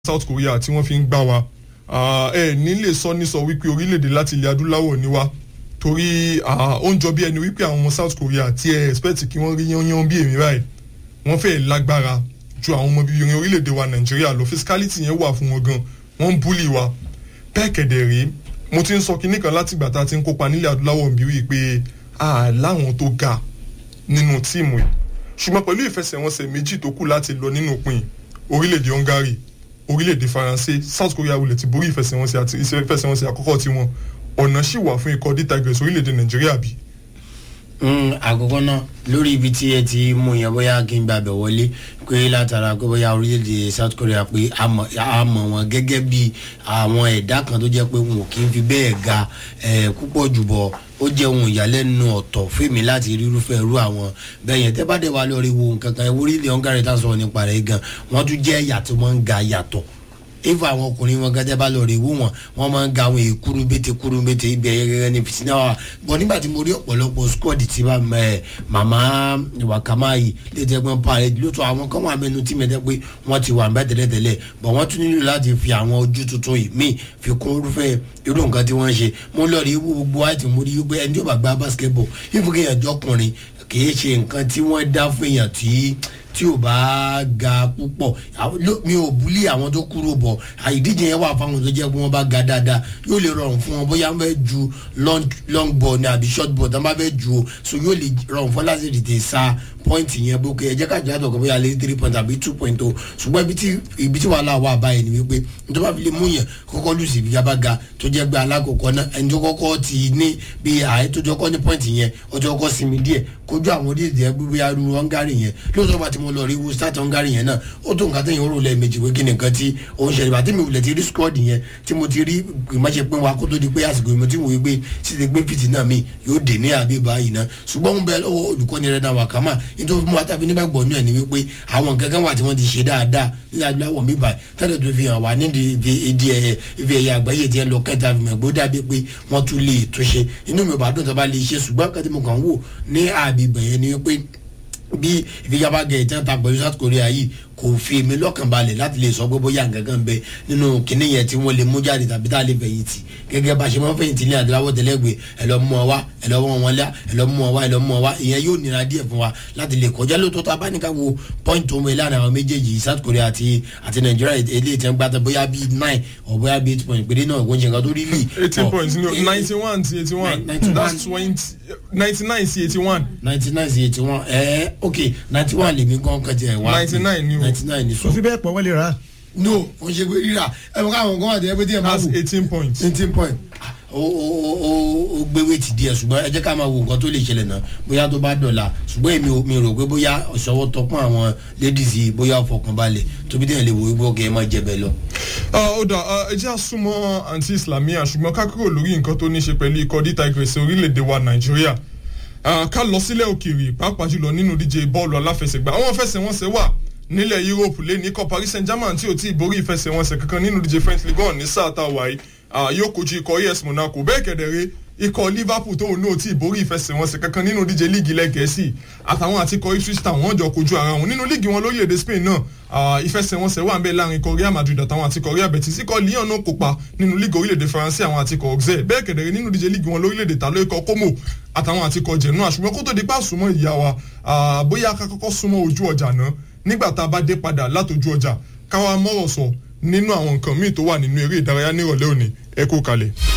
South Korea tí wọ́n fi ń gbá wa ní lè sọ ní sọ wípé orílẹ̀-èdè láti ilẹ̀ adúláwọ̀ ni wá torí ó ń jọ bí ẹni wípé àwọn ọmọ South Korea tí ẹ expect kí wọ́n rí yányán bí èmi báyìí wọ́n fẹ́ lágbára ju àwọn ọmọ bíbí orílẹ̀-èdè wa Nàìjíríà lọ physicality yẹn wà fún wọn gan wọ́n ń búlì wa bẹ́ẹ̀ kẹ̀dẹ̀ rí mo ti ń sọ kinní kan láti ìgbà tá a ti ń kópa nílẹ̀ adúláwọ̀ ń bí wí pé láwọn tó ga nínú tíìmù yìí ṣùgbọ́n pẹ̀lú ìfẹsẹ̀wọnsẹ̀ méjì tó kù láti lọ nínú òpin orílẹ̀-èdè Hungary orílẹ̀-èdè Faransé South Korea wulẹ̀ ti borí ìfẹsẹ̀wọnsẹ̀ àkọ́kọ́ tiwọn ọ̀nà sì wà fún ikọ̀ D-Tigers orílẹ̀-èdè Nàìjíríà bí. àkọ́kọ́ náà lórí ibi tí ẹ ti mú yẹn bóyá kí n gbàgbẹ́ wọlé pé látara pé bóyá orílẹ̀-èdè South Korea pé a mọ̀ wọn gẹ́gẹ́ bí àwọn ẹ̀dá kan tó jẹ́ pé wọn ò kí n fi bẹ́ẹ̀ ga púpọ̀ jùbọ̀ ó jẹ́ ohun ìyàlẹ́nu ọ̀tọ̀ fèmí láti rírúfẹ́ irú àwọn bẹ́ẹ̀ yẹn tẹ́ bá dẹ̀ wá lórí wo nǹkan kan orílẹ̀ Hungary tá a sọ̀rọ̀ nípa rẹ̀ gan wọ́n tún jẹ́ ẹ̀yà tí wọ́n ń ga yàtọ̀ if àwọn ọkùnrin wọn gẹ́gẹ́ bá lọ rí wú wọn máa ń ga àwọn èkúrú bété ibẹ̀ gẹ́gẹ́ ní fìtínà wa bọ̀ nígbà tí mo rí ọ̀pọ̀lọpọ̀ squad tí bá màmá Wakama yìí létí ẹgbẹ́ parẹ́ lóòótọ́ àwọn kan wà mẹ́nu tí mẹ́tẹ́ pé wọ́n ti wà ń bẹ́ tẹ́lẹ̀tẹ́lẹ̀ bọ̀ wọ́n tún nílò láti fi àwọn ojú tuntun yìí míì fi kún irúfẹ́ irú nǹkan tí wọ́n ń ṣe mo lọ rí gbogbo àti mo rí pé ẹni tí ó bá gbá basketball ìfúkẹ́yàn jọkùnrin kì í ṣe nǹkan tí wọ́n dá fún èèyàn tí ò bá ga púpọ̀ mi ò búlí àwọn tó kúrò bọ̀ ìdíje yẹn wà fáwọn tó jẹ́ pé wọ́n bá ga dáadáa yóò lè rọrùn fún wọn bóyá wọ́n fẹ́ ju long ball ní àbí short ball tó wọ́n bá fẹ́ ju o so yóò lè rọrùn fún láti tètè sa point yẹn bókè ẹ jẹ́ ká jẹ́ àtọ̀kọ́ bóyá lé 3 point àbí 2 point o ṣùgbọ́n ibi tí wàhálà wà báyìí ni wípé nítorí wàá fi lè mú yẹn kọ́kọ́ lùsì ibi yaba ga tó jẹ́ gbé alákọ̀ọ́kọ́ náà ẹni tó kọ́kọ́ ti ní bí ààyè tó jọ́kọ́ ní point yẹn ọjọ́ kọ́kọ́ sinmi díẹ̀ kojú àwọn orílẹ̀-èdè ẹgbẹ́ arú Hungary yẹn lóòótọ́ bá ti mo lọ rí wo start Hungary yẹn náà ó tó nǹkan tẹ̀yìn oró lẹ́ẹ̀mejì pé kí ni nǹkan tí òun ṣẹlẹ̀ bàtí mi wulẹ̀ ti rí squad yẹn tí mo ti rí ìmọ̀ṣẹ́ pín wa kó tó di pé àsìkò ìmọ̀ tí mo wí pé títí gbé fìtì náà mi yóò dé ní àbí báyìí náà ṣùgbọ́n mo bẹ lọ́wọ́ olùkọ́ni rẹ̀ náà Wakama nítorí mo wá tàbí nígbà gbọ́ ní ẹ̀ ní wípé àwọn nǹkan kan wà tí wọ́n ti ṣe dáadáa ní adúláwọ̀ mi báyìí tẹ́lẹ̀ tó fi hàn wá nídìí ibi ẹ̀yà àgbáyé tí ẹ lọ kẹta fìmọ̀ dàbí pé wọ́n tún lè túnṣe inú mi ò bá dùn tó bá lè ṣe ṣùgbọ́n kẹ́tí mo kàn wò ní àbí bẹ̀yẹn ni wípé bí ìfigagbága ìtàn ta pẹ̀lú South Korea yìí kò fi èmi lọ́kàn balẹ̀ láti lè sọ pé bóyá nǹkan bẹ nínú kinní yẹn tí wọ́n lè mú jáde tàbí tá a lè fẹ̀yìntì gẹ́gẹ́ bá a ṣe máa ń fẹ̀yìntì ní adúláwọ̀ tẹ́lẹ̀gbẹ́ ẹ lọ mú ọ wá ẹ lọ wọ́n wọn lá ẹ lọ mú ọ wá ẹ lọ mú ọ wá ìyẹn yóò nira díẹ̀ fún wa láti lè kọjá lóòótọ́ tá a bá ní ká wo point tó mọ ìlànà àwọn méjèèjì South Korea àti Nàìjíríà eléyìí tí wọ́n gbá bóyá bíi 9 or bóyá bíi 8 point péré náà kò ń ṣe nǹkan tó rí lì. 18 points no 91 sí 81 that's 20 99 sí 81. 99 sí 81 ok 91 lèmi gan kan tiẹ̀ wá 99 ni o 99 ni so. kò fi bẹ́ẹ̀ pọ̀ wọ́n lè rà. no o ṣe pé rírà ẹ mọ̀ káwọn kan wà tẹ́ ẹ pé tí ẹ máa wò. that's 18 points. 18 points o gbé wéètì díẹ̀ ṣùgbọ́n ẹ jẹ́ ká máa wo nǹkan tó lè ṣẹlẹ̀ náà bóyá tó bá dọ̀la ṣùgbọ́n mi rò pé bóyá ọ̀ṣọ́wọ́ tọpọ́n àwọn ladies yìí bóyá ọ̀fọ̀kànbalẹ̀ tóbi dẹ́yìn lè wo igbó ọkẹ́ ẹ máa jẹ bẹ́ẹ̀ lọ. ó dà ẹ jẹ́ àsúnmọ́ àǹtí Islamia ṣùgbọ́n ká kúrò lórí nǹkan tó ní ṣe pẹ̀lú ikọ̀ D-Tigers orílẹ̀-èdè wa Nàìjíríà ká lọ sílẹ̀ òkèèrè pàápàá jùlọ nínú díje bọ́ọ̀lù aláfẹsẹ̀gbá àwọn fẹsẹ̀wọnsẹ̀ wà nílẹ̀ Europe lé ní ikọ̀ Paris Saint-Germain tí ò tí ì borí ìfẹsẹ̀wọnsẹ̀ kankan nínú díje French Ligue 1 ní sáà tá a wà yìí yóò kojú ikọ̀ AS Monaco bẹ́ẹ̀ kẹ̀dẹ̀rẹ́ ikọ̀ Liverpool tóun náà tí ì borí ìfẹsẹ̀wọnsẹ̀ kankan nínú díje líìgì ilẹ̀ Gẹ̀ẹ́sì àtàwọn àti ikọ̀ Ipswich Town wọ́n jọ kojú ara wọn nínú líìgì wọn lórílẹ̀‐èdè Spain náà ìfẹsẹ̀wọnsẹ̀ wà ń bẹ láàrin ikọ̀ Real Madrid àtàwọn àti ikọ̀ Real Betis ikọ̀ Lyon náà kópa nínú líìgì orílẹ̀‐èdè Faransé àwọn àti ikọ̀ Auxerre bẹ́ẹ̀ kẹ̀dẹ̀rẹ́ nínú díje líìgì wọn lórílẹ̀‐èdè Talo ikọ̀ Como àtàwọn àti ikọ̀ Genoa ṣùgbọ́n kó tó di pa súnmọ́ ìyá wa bóyá ká kọ́kọ́ súnmọ́ ojú ọjà náà nígbà tá a bá dé padà látòjú ọjà káwa mọ́rọ̀ sọ nínú àwọn nǹkan míì tó wà nínú eré ìdárayá nírọ̀lẹ́ òní ẹ kú kalẹ̀.